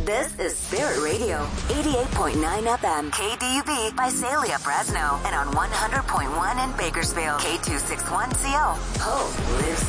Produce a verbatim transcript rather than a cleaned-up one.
This is Spirit Radio, eighty-eight point nine F M, K D U B, Visalia, Fresno, and on one hundred point one in Bakersfield, K two sixty-one C O. Hope lives